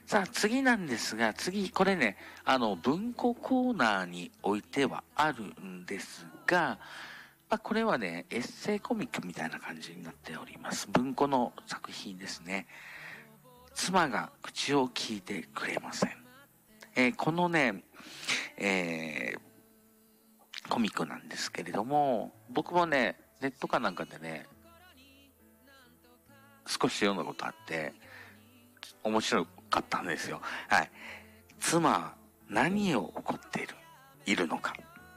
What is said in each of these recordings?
さあ次なんですが、これね、文庫コーナーに置いてはあるんですが、これはね、エッセイコミックみたいな感じになっております。文庫の作品ですね。妻が口を聞いてくれません。このね、コミックなんですけれども、僕もね、ネットかなんかでね、少し読んだことあって、面白かったんですよ。はい。妻は何を怒っているのか。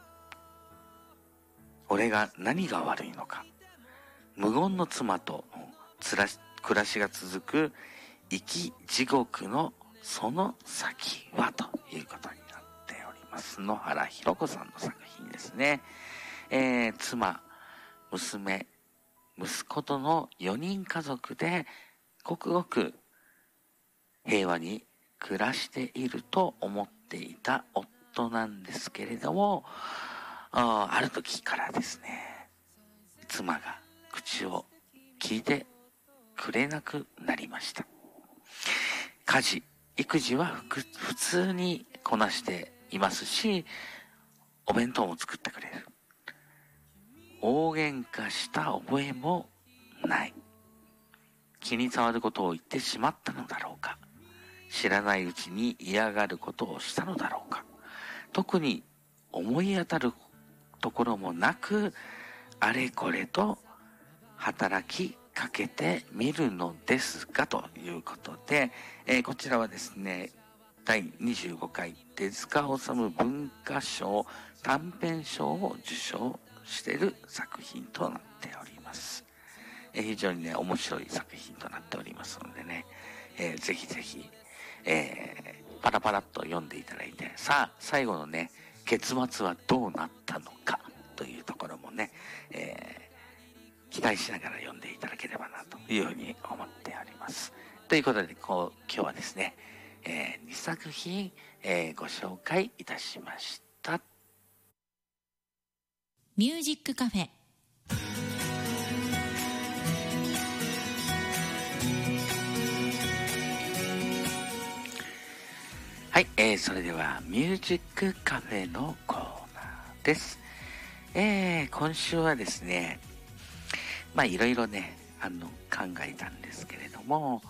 俺が何が悪いのか。無言の妻と暮らしが続く生き地獄のその先はということになっております。野原ひろ子さんの作品ですね。妻、娘、息子との4人家族でごくごく平和に暮らしていると思っていた夫なんですけれども、ある時からですね、妻が口を聞いてくれなくなりました。家事、育児は普通にこなしていますし、お弁当も作ってくれる。大喧嘩した覚えもない。気に障ることを言ってしまったのだろうか。知らないうちに嫌がることをしたのだろうか。特に思い当たるところもなく、あれこれと働きかけてみるのですが、ということで、こちらはですね、第25回手塚治虫文化賞短編賞を受賞している作品となっております。非常にね、面白い作品となっておりますのでね、ぜひぜひ、パラパラっと読んでいただいて、さあ、最後のね、結末はどうなったのかというところもね、期待しながら読んでいただければなというふうに思っております。ということで、今日はですね、2作品、ご紹介いたしました。 ミュージックカフェ。 はい、それではミュージックカフェのコーナーです。今週はですね、いろいろね、考えたんですけれども、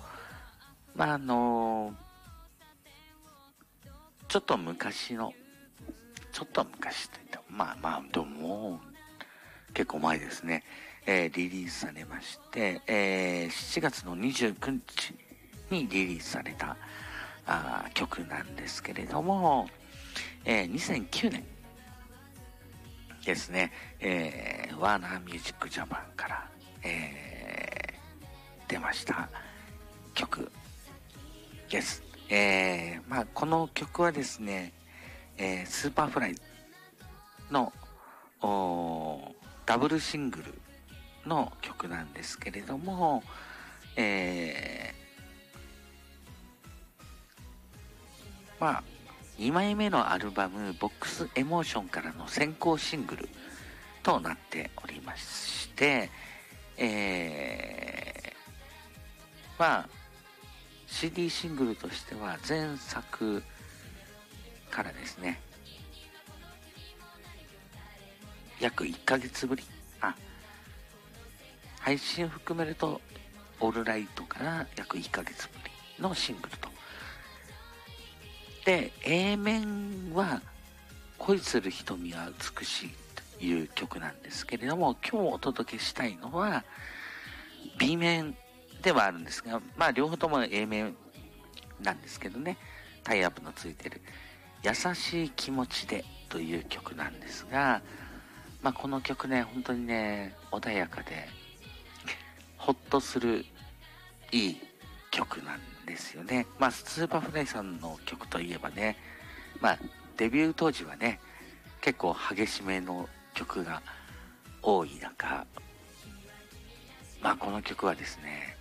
ちょっと昔といっても、でももう結構前ですね、リリースされまして、7月の29日にリリースされた曲なんですけれども、2009年ですね、ワーナーミュージックジャパンから、出ました曲です。この曲はですね、スーパーフライのダブルシングルの曲なんですけれども、2枚目のアルバムボックスエモーションからの先行シングルとなっておりまして、CD シングルとしては前作からですね、約1ヶ月ぶり、配信含めるとオールライトから約1ヶ月ぶりのシングルと。で、A 面は恋する瞳は美しいという曲なんですけれども、今日お届けしたいのは B 面ではあるんですが、両方とも A 面なんですけどね、タイアップのついてる優しい気持ちでという曲なんですが、この曲ね、本当にね、穏やかでほっとするいい曲なんですよね。スーパーフライさんの曲といえばね、デビュー当時はね、結構激しめの曲が多い中、この曲はですね、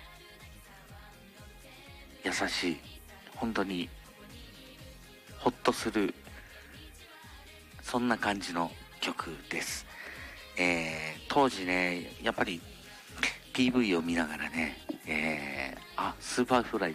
優しい、本当にほっとする、そんな感じの曲です。当時ね、やっぱり PV を見ながらね、スーパーフライっ